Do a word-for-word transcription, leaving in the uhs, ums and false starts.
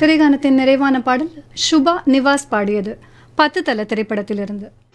திரைகானத்தின் நிறைவான பாடல் சுபா நிவாஸ் பாடியது பத்து தல திரைப்படத்திலிருந்து.